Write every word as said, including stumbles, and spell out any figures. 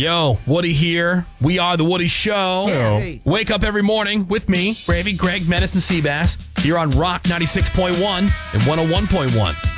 Yo, Woody here. We are The Woody Show. Yeah, hey. Wake up every morning with me, Bravey, Greg, Menace, and Seabass, here on Rock ninety-six point one and one oh one point one.